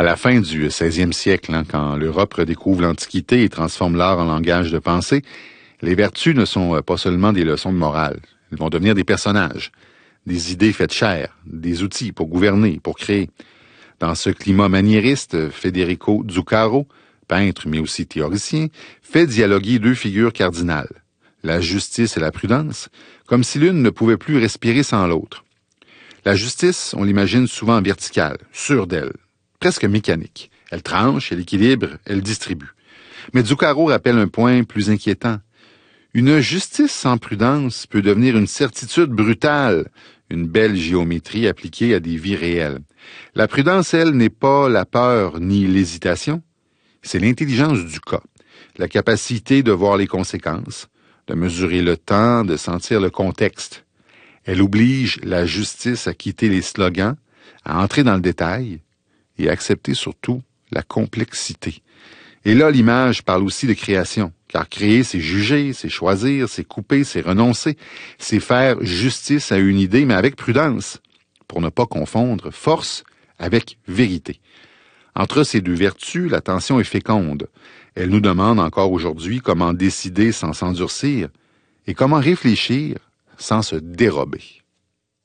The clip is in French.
À la fin du 16e siècle, quand l'Europe redécouvre l'Antiquité et transforme l'art en langage de pensée, les vertus ne sont pas seulement des leçons de morale. Elles vont devenir des personnages, des idées faites chair, des outils pour gouverner, pour créer. Dans ce climat maniériste, Federico Zuccaro, peintre mais aussi théoricien, fait dialoguer deux figures cardinales, la justice et la prudence, comme si l'une ne pouvait plus respirer sans l'autre. La justice, on l'imagine souvent verticale, sûre d'elle, presque mécanique. Elle tranche, elle équilibre, elle distribue. Mais Zuccaro rappelle un point plus inquiétant. Une justice sans prudence peut devenir une certitude brutale, une belle géométrie appliquée à des vies réelles. La prudence, elle, n'est pas la peur ni l'hésitation, c'est l'intelligence du cas, la capacité de voir les conséquences, de mesurer le temps, de sentir le contexte. Elle oblige la justice à quitter les slogans, à entrer dans le détail et à accepter surtout la complexité. Et là, l'image parle aussi de création, car créer, c'est juger, c'est choisir, c'est couper, c'est renoncer, c'est faire justice à une idée, mais avec prudence, pour ne pas confondre force avec vérité. Entre ces deux vertus, la tension est féconde. Elle nous demande encore aujourd'hui comment décider sans s'endurcir et comment réfléchir sans se dérober.